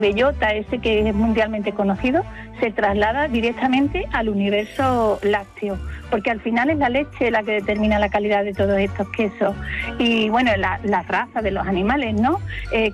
bellota ese que es mundialmente conocido se traslada directamente al universo lácteo, porque al final es la leche la que determina la calidad de todos estos quesos y bueno, la raza de los animales, ¿no?